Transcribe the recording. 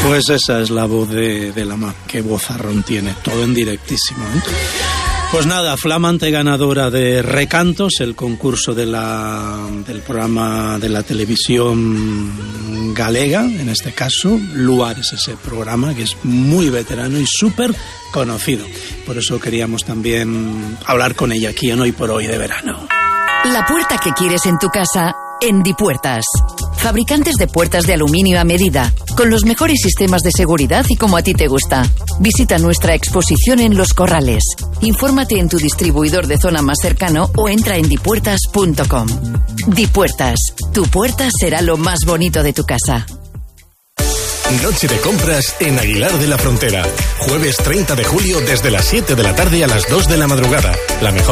Pues esa es la voz de la MAP. Qué vozarrón tiene, todo en directísimo, ¿eh? Pues nada, flamante ganadora de Recantos, el concurso del programa de la televisión galega, en este caso. Luar es ese programa que es muy veterano y súper conocido. Por eso queríamos también hablar con ella aquí en Hoy por Hoy de Verano. La puerta que quieres en tu casa, en Dipuertas. Fabricantes de puertas de aluminio a medida, con los mejores sistemas de seguridad y como a ti te gusta. Visita nuestra exposición en Los Corrales. Infórmate en tu distribuidor de zona más cercano o entra en dipuertas.com. Dipuertas, tu puerta será lo más bonito de tu casa. Noche de compras en Aguilar de la Frontera. Jueves 30 de julio desde las 7 de la tarde a las 2 de la madrugada. La mejor